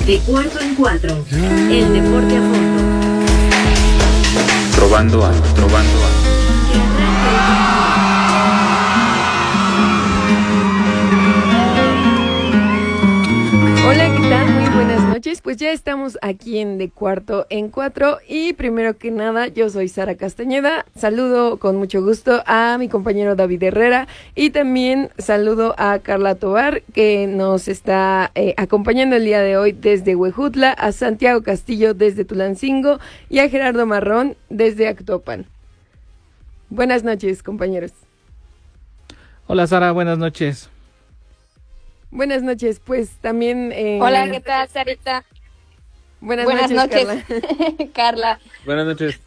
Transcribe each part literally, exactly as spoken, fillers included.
De cuarto en cuatro, el deporte a fondo. Probando a, probando a. Hola, ¿qué tal? Muy buenas noches. Pues ya estamos aquí en De Cuarto en Cuatro y primero que nada, yo soy Sara Castañeda. Saludo con mucho gusto a mi compañero David Herrera y también saludo a Carla Tobar, que nos está eh, acompañando el día de hoy desde Huejutla, a Santiago Castillo desde Tulancingo y a Gerardo Marrón desde Actopan. Buenas noches, compañeros. Hola, Sara, buenas noches. Buenas noches, pues también... Eh... Hola, ¿qué tal, Sarita? Buenas, Buenas noches, noches, Carla. Carla. Buenas noches.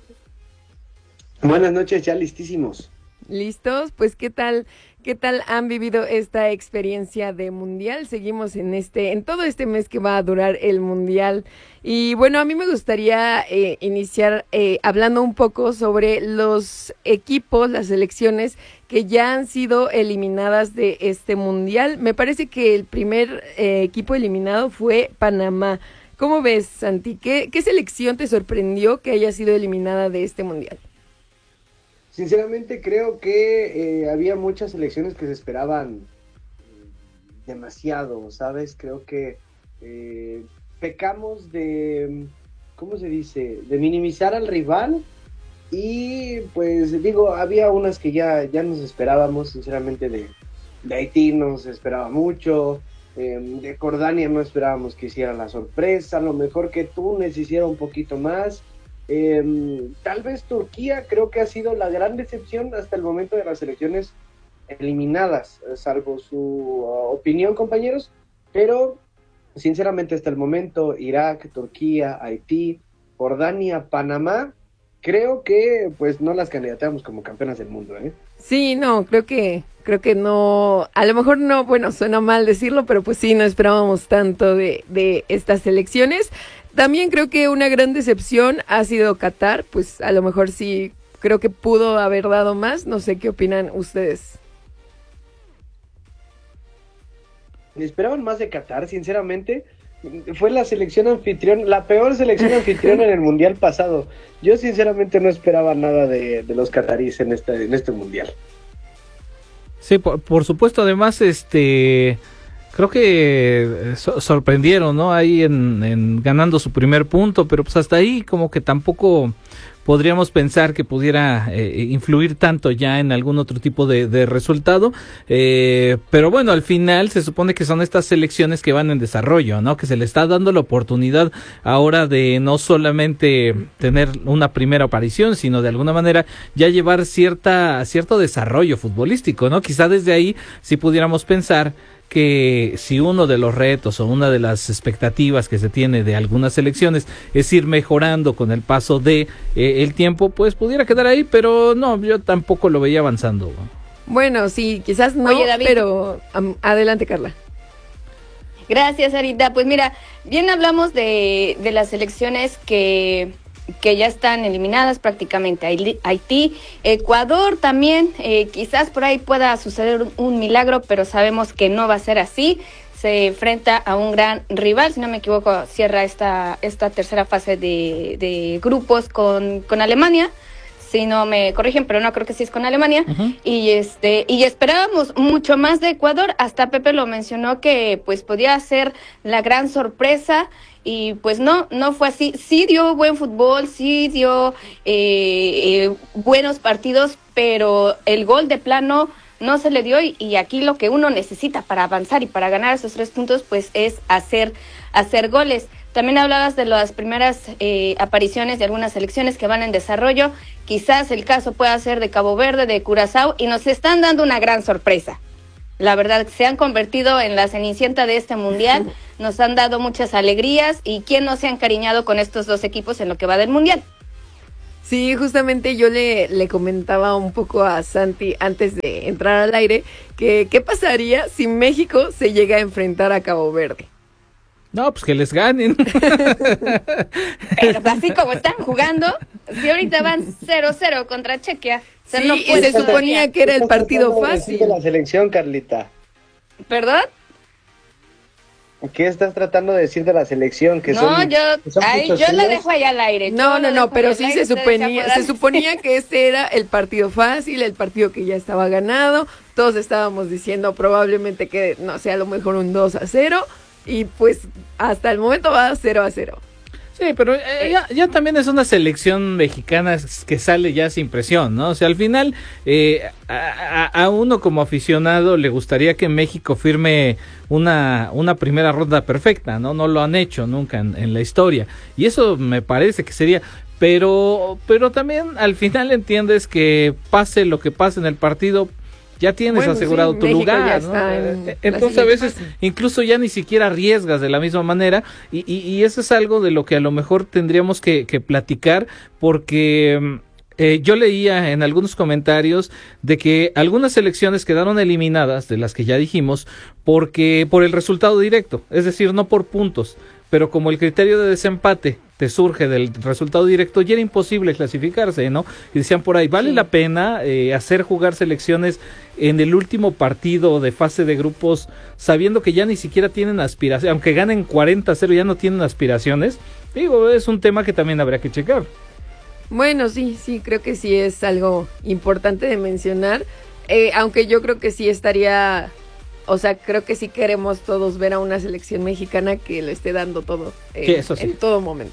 Buenas noches, ya listísimos. ¿Listos? Pues, ¿qué tal, qué tal han vivido esta experiencia de Mundial? Seguimos en este, en todo este mes que va a durar el Mundial. Y bueno, a mí me gustaría eh, iniciar eh, hablando un poco sobre los equipos, las selecciones que ya han sido eliminadas de este Mundial. Me parece que el primer eh, equipo eliminado fue Panamá. ¿Cómo ves, Santi? ¿Qué, qué selección te sorprendió que haya sido eliminada de este Mundial? Sinceramente creo que eh, había muchas selecciones que se esperaban demasiado, ¿sabes? Creo que eh, pecamos de, ¿cómo se dice? De minimizar al rival y pues digo, había unas que ya, ya nos esperábamos, sinceramente de, de Haití nos esperaba mucho, eh, de Jordania no esperábamos que hiciera la sorpresa, a lo mejor que Túnez hiciera un poquito más. Eh, tal vez Turquía creo que ha sido la gran decepción hasta el momento de las selecciones eliminadas, salvo su uh, opinión, compañeros, pero sinceramente hasta el momento Irak, Turquía, Haití, Jordania, Panamá, creo que pues no las candidateamos como campeonas del mundo, ¿eh? Sí, no, creo que creo que no, a lo mejor no, bueno, suena mal decirlo, pero pues sí, no esperábamos tanto de, de estas selecciones. También creo que una gran decepción ha sido Qatar, pues a lo mejor sí, creo que pudo haber dado más, no sé qué opinan ustedes. ¿Esperaban más de Qatar, sinceramente? Fue la selección anfitrión, la peor selección anfitriona en el Mundial pasado. Yo sinceramente no esperaba nada de, de los cataríes en este, en este Mundial. Sí, por, por supuesto, además, este... creo que so- sorprendieron, ¿no? Ahí en, en ganando su primer punto, pero pues hasta ahí como que tampoco podríamos pensar que pudiera eh, influir tanto ya en algún otro tipo de, de resultado, eh, pero bueno, al final se supone que son estas selecciones que van en desarrollo, ¿no? Que se le está dando la oportunidad ahora de no solamente tener una primera aparición, sino de alguna manera ya llevar cierta cierto desarrollo futbolístico, ¿no? Quizá desde ahí sí pudiéramos pensar que si uno de los retos o una de las expectativas que se tiene de algunas selecciones es ir mejorando con el paso de eh, el tiempo, pues pudiera quedar ahí, pero no, yo tampoco lo veía avanzando. Bueno, sí, quizás no, Oye, David. pero um, adelante, Carla. Gracias, Sarita. Pues mira, bien hablamos de, de las selecciones que... que ya están eliminadas prácticamente. Haití, Ecuador también, eh, quizás por ahí pueda suceder un, un milagro, pero sabemos que no va a ser así. Se enfrenta a un gran rival, si no me equivoco, cierra esta, esta tercera fase de, de grupos con, con Alemania. Si no me corrigen, pero no creo que sí es con Alemania. Uh-huh. Y este y esperábamos mucho más de Ecuador. Hasta Pepe lo mencionó que pues podía ser la gran sorpresa. Y pues no, no fue así. Sí dio buen fútbol, sí dio eh, eh, buenos partidos, pero el gol de plano no se le dio. Y, y aquí lo que uno necesita para avanzar y para ganar esos tres puntos, pues es hacer, hacer goles. También hablabas de las primeras eh, apariciones de algunas selecciones que van en desarrollo. Quizás el caso pueda ser de Cabo Verde, de Curazao, y nos están dando una gran sorpresa. La verdad, se han convertido en la cenicienta de este Mundial, nos han dado muchas alegrías, y quién no se ha encariñado con estos dos equipos en lo que va del Mundial. Sí, justamente yo le, le comentaba un poco a Santi antes de entrar al aire, que qué pasaría si México se llega a enfrentar a Cabo Verde. No, pues que les ganen. Pero así como están jugando, si ahorita van cero cero contra Chequia. Sí, no y se suponía que era el partido fácil. De la selección, Carlita. ¿Perdón? ¿Qué estás tratando de decir de la selección? Que no, son, yo, que son ay, yo muchos la años. dejo allá al aire. No, Yo no, la no, dejo pero allá sí al se aire, ustedes ya suponía, podrán- se suponía que este era el partido fácil, el partido que ya estaba ganado. Todos estábamos diciendo probablemente que, no sé, a lo mejor un dos a cero. Y pues hasta el momento va cero a cero. Sí, pero eh, ya, ya también es una selección mexicana que sale ya sin presión, ¿no? O sea, al final eh, a, a- a uno como aficionado le gustaría que México firme una, una primera ronda perfecta, ¿no? No lo han hecho nunca en, en la historia. Y eso me parece que sería... Pero, pero también al final entiendes que pase lo que pase en el partido, ya tienes Bueno, asegurado sí, tu México ya lugar, ¿no? está en Eh, la Entonces a siguiente veces fase. incluso ya ni siquiera arriesgas de la misma manera y, y, y eso es algo de lo que a lo mejor tendríamos que, que platicar porque eh, yo leía en algunos comentarios de que algunas selecciones quedaron eliminadas, de las que ya dijimos, porque por el resultado directo, es decir, no por puntos, pero como el criterio de desempate te surge del resultado directo, ya era imposible clasificarse, ¿no? Y decían por ahí, ¿vale Sí. la pena eh, hacer jugar selecciones en el último partido de fase de grupos, sabiendo que ya ni siquiera tienen aspiraciones, aunque ganen cuarenta a cero, ya no tienen aspiraciones? Digo, es un tema que también habría que checar. Bueno, sí, sí, creo que sí es algo importante de mencionar. Eh, aunque yo creo que sí estaría... O sea, creo que sí queremos todos ver a una selección mexicana que lo esté dando todo eh, Sí, eso sí. en todo momento.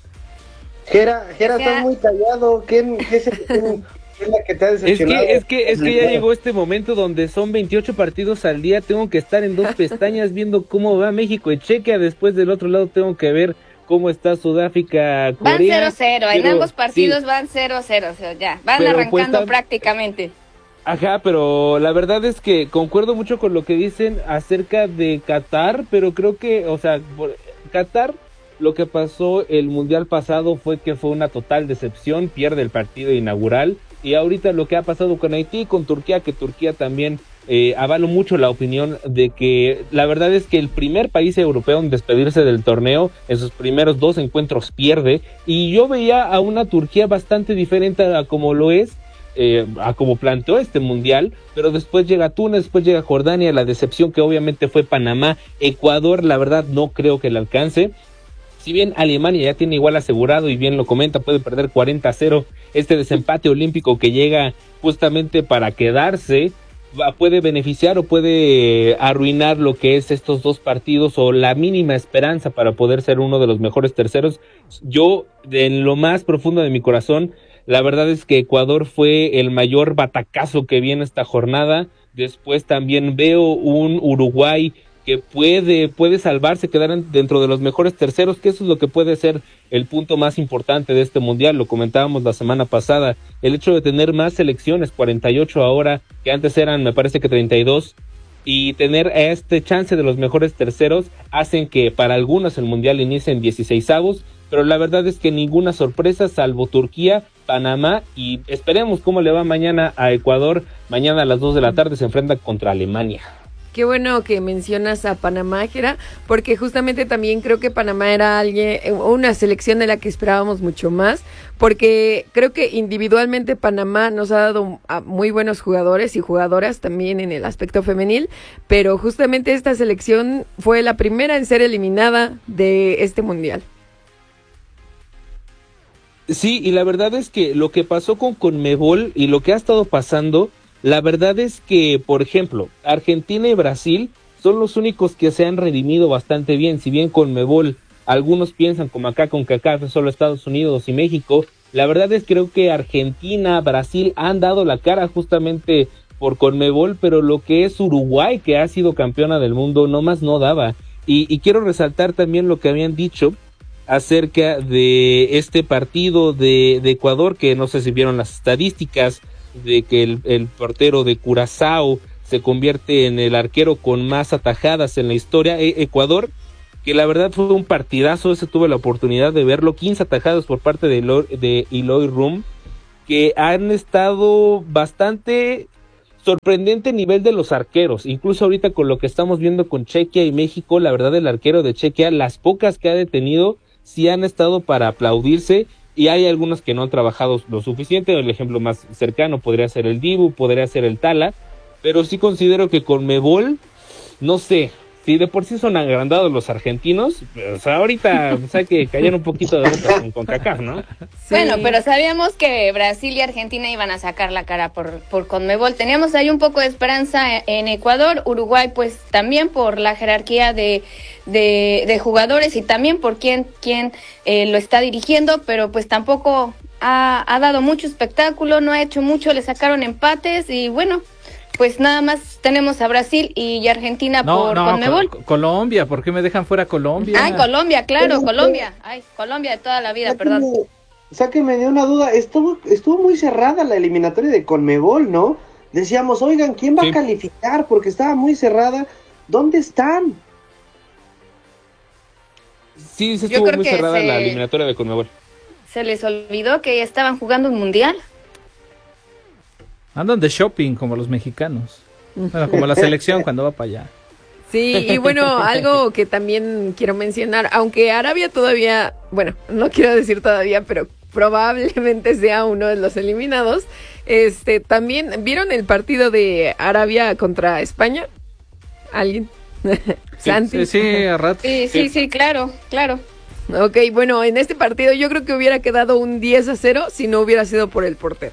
Jera, Jera, O sea- estás muy callado. ¿Quién, qué es, el- quién- qué es la que te ha Es decepcionado? que, es que, es que ya llegó este momento donde son veintiocho partidos al día, tengo que estar en dos pestañas viendo cómo va México y Chequia, después del otro lado tengo que ver cómo está Sudáfrica, Van Corea. cero cero, en pero- ambos partidos sí. van cero cero, o sea, ya, van Pero, arrancando pues, tam- prácticamente. Ajá, pero la verdad es que concuerdo mucho con lo que dicen acerca de Qatar, pero creo que, o sea, por- Qatar, lo que pasó el mundial pasado fue que fue una total decepción, pierde el partido inaugural, y ahorita lo que ha pasado con Haití, con Turquía, que Turquía también eh, avalo mucho la opinión de que la verdad es que el primer país europeo en despedirse del torneo, en sus primeros dos encuentros pierde, y yo veía a una Turquía bastante diferente a como lo es, Eh, a como planteó este mundial, pero después llega Túnez, después llega Jordania, la decepción que obviamente fue Panamá, Ecuador, la verdad no creo que le alcance, si bien Alemania ya tiene igual asegurado y bien lo comenta, puede perder cuarenta a cero, este desempate olímpico que llega justamente para quedarse, va, puede beneficiar o puede arruinar lo que es estos dos partidos o la mínima esperanza para poder ser uno de los mejores terceros. Yo, en lo más profundo de mi corazón, la verdad es que Ecuador fue el mayor batacazo que vi en esta jornada. Después también veo un Uruguay que puede, puede salvarse, quedar en- dentro de los mejores terceros, que eso es lo que puede ser el punto más importante de este mundial. Lo comentábamos la semana pasada, el hecho de tener más selecciones, cuarenta y ocho ahora, que antes eran, me parece que treinta y dos, y tener este chance de los mejores terceros, hacen que para algunos el mundial inicie en dieciseisavos, pero la verdad es que ninguna sorpresa, salvo Turquía, Panamá, y esperemos cómo le va mañana a Ecuador. Mañana a las dos de la tarde se enfrenta contra Alemania. Qué bueno que mencionas a Panamá, Jera, porque justamente también creo que Panamá era alguien, una selección de la que esperábamos mucho más, porque creo que individualmente Panamá nos ha dado a muy buenos jugadores y jugadoras también en el aspecto femenil, pero justamente esta selección fue la primera en ser eliminada de este mundial. Sí, y la verdad es que lo que pasó con Conmebol y lo que ha estado pasando, la verdad es que, por ejemplo, Argentina y Brasil son los únicos que se han redimido bastante bien. Si bien Conmebol, algunos piensan como acá con CONCACAF, solo Estados Unidos y México, la verdad es que creo que Argentina, Brasil han dado la cara justamente por Conmebol, pero lo que es Uruguay, que ha sido campeona del mundo, no más no daba. Y, y quiero resaltar también lo que habían dicho acerca de este partido de, de Ecuador, que no sé si vieron las estadísticas de que el, el portero de Curazao se convierte en el arquero con más atajadas en la historia. E- Ecuador, que la verdad fue un partidazo, ese tuve la oportunidad de verlo, quince atajadas por parte de, Elo- de Eloy Rum, que han estado bastante sorprendente nivel de los arqueros, incluso ahorita con lo que estamos viendo con Chequia y México, la verdad el arquero de Chequia, las pocas que ha detenido, sí han estado para aplaudirse, y hay algunos que no han trabajado lo suficiente. El ejemplo más cercano podría ser el Dibu, podría ser el Tala, pero sí considero que Conmebol, no sé, Si de por sí son agrandados los argentinos, pues ahorita pues, hay que callar un poquito de boca con CONCACAF, ¿no? Sí. Bueno, pero sabíamos que Brasil y Argentina iban a sacar la cara por, por Conmebol. Teníamos ahí un poco de esperanza en Ecuador, Uruguay pues también por la jerarquía de, de, de jugadores y también por quién, quién eh, lo está dirigiendo, pero pues tampoco ha, ha dado mucho espectáculo, no ha hecho mucho, le sacaron empates y bueno, pues nada más tenemos a Brasil y Argentina No, por no, Conmebol. Co- Colombia, ¿por qué me dejan fuera Colombia? Ah, Colombia, claro, Oye, Colombia. Ay, Colombia de toda la vida, perdón. Sáquenme, sáquenme de una duda, estuvo, estuvo muy cerrada la eliminatoria de Conmebol, ¿no? Decíamos, oigan, ¿quién va Sí. a calificar? Porque estaba muy cerrada. ¿Dónde están? Sí, se Yo estuvo creo muy que cerrada se- la eliminatoria de Conmebol. Se les olvidó que ya estaban jugando un mundial. Andan de shopping como los mexicanos. Bueno, como la selección cuando va para allá. Sí, y bueno, algo que también quiero mencionar, aunque Arabia todavía, bueno, no quiero decir todavía, pero probablemente sea uno de los eliminados, este, también, ¿vieron el partido de Arabia contra España? ¿Alguien? Santi. Sí, sí, a rato. Sí, sí, sí, claro, claro. Ok, bueno, en este partido yo creo que hubiera quedado un diez a cero si no hubiera sido por el portero.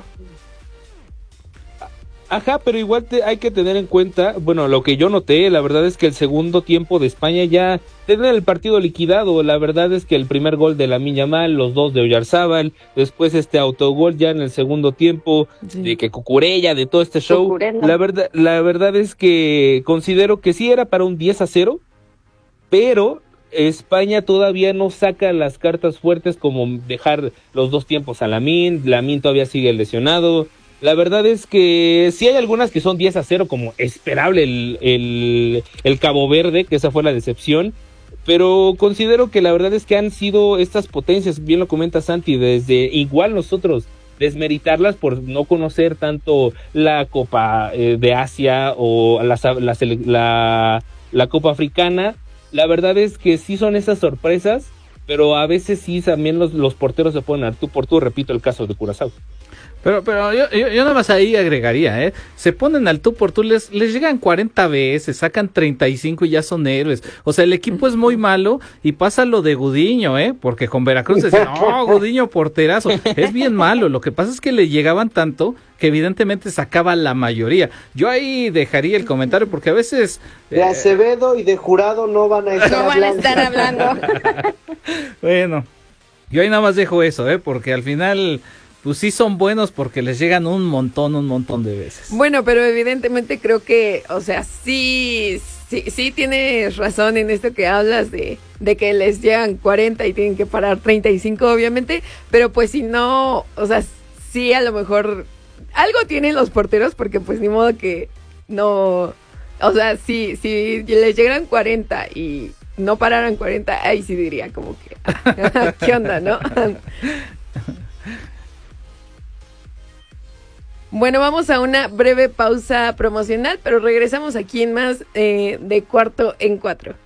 Ajá, pero igual te, hay que tener en cuenta, bueno, lo que yo noté, la verdad es que el segundo tiempo de España ya tenían el partido liquidado. La verdad es que el primer gol de Lamine Yamal, los dos de Oyarzábal, después este autogol ya en el segundo tiempo, Sí. de que Cucurella, de todo este show. Cucurella. La verdad, la verdad es que considero que sí era para un diez a cero, pero España todavía no saca las cartas fuertes como dejar los dos tiempos a Lamine, Lamine todavía sigue lesionado. La verdad es que sí hay algunas que son diez a cero, como esperable el, el, el Cabo Verde, que esa fue la decepción, pero considero que la verdad es que han sido estas potencias, bien lo comenta Santi, desde igual nosotros desmeritarlas por no conocer tanto la Copa eh, de Asia o la, la, la, la Copa Africana. La verdad es que sí son esas sorpresas, pero a veces sí también los, los porteros se ponen al tú por tú, repito el caso de Curazao. Pero, pero yo, yo, yo nada más ahí agregaría, ¿eh? Se ponen al tú por tú, les, les llegan cuarenta veces, sacan treinta y cinco y ya son héroes. O sea, el equipo es muy malo y pasa lo de Gudiño, ¿eh? Porque con Veracruz decían, no, Gudiño porterazo. Es bien malo, lo que pasa es que le llegaban tanto que evidentemente sacaba la mayoría. Yo ahí dejaría el comentario porque a veces... De eh, Acevedo y de Jurado no van a estar No van a hablando. estar hablando. Bueno, yo ahí nada más dejo eso, ¿eh? Porque al final... Pues sí son buenos porque les llegan un montón, un montón de veces. Bueno, pero evidentemente creo que, o sea, sí, sí, sí tienes razón en esto que hablas de, de que les llegan cuarenta y tienen que parar treinta y cinco, obviamente, pero pues si no, o sea, sí a lo mejor algo tienen los porteros porque pues ni modo que no, o sea, si, si les llegaran cuarenta y no pararan cuarenta, ahí sí diría como que, ah, ¿qué onda, no? Bueno, vamos a una breve pausa promocional, pero regresamos aquí en más eh, de Cuarto en Cuatro.